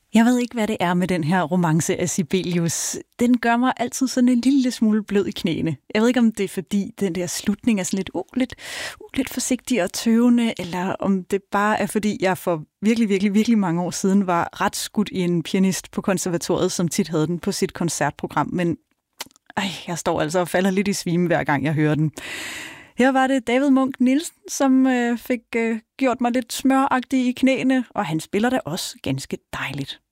Jeg ved ikke, hvad det er med den her romance af Sibelius. Den gør mig altid sådan en lille smule blød i knæene. Jeg ved ikke, om det er fordi den der slutning er sådan lidt forsigtig og tøvende, eller om det bare er fordi, jeg for virkelig mange år siden var ret skudt i en pianist på konservatoriet, som tit havde den på sit koncertprogram. Men jeg står altså og falder lidt i svime, hver gang jeg hører den. Her var det David Munch Nielsen, som fik gjort mig lidt smøragtig i knæene, og han spiller da også ganske dejligt.